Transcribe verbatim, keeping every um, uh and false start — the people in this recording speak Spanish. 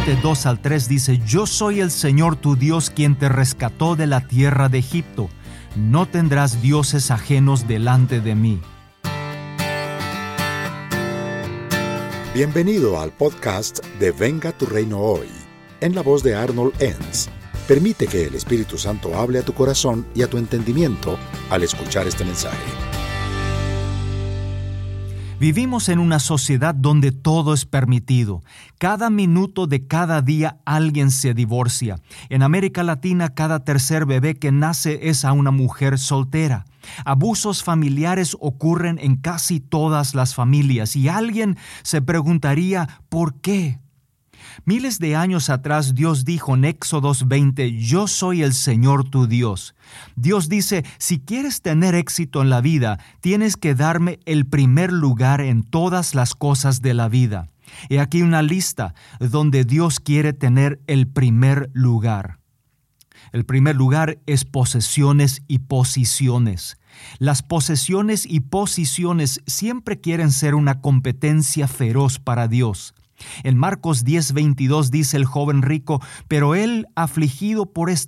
veinte, dos al tres dice: Yo soy el Señor tu Dios, quien te rescató de la tierra de Egipto. No tendrás dioses ajenos delante de mí. Bienvenido al podcast de Venga tu Reino Hoy, en la voz de Arnold Enns. Permite que el Espíritu Santo hable a tu corazón y a tu entendimiento al escuchar este mensaje. Vivimos en una sociedad donde todo es permitido. Cada minuto de cada día alguien se divorcia. En América Latina, cada tercer bebé que nace es a una mujer soltera. Abusos familiares ocurren en casi todas las familias y alguien se preguntaría ¿por qué? Miles de años atrás Dios dijo en Éxodo veinte, yo soy el Señor tu Dios. Dios dice, si quieres tener éxito en la vida, tienes que darme el primer lugar en todas las cosas de la vida. He aquí una lista donde Dios quiere tener el primer lugar. El primer lugar es posesiones y posiciones. Las posesiones y posiciones siempre quieren ser una competencia feroz para Dios. En Marcos diez veintidós dice el joven rico, pero él, afligido por esta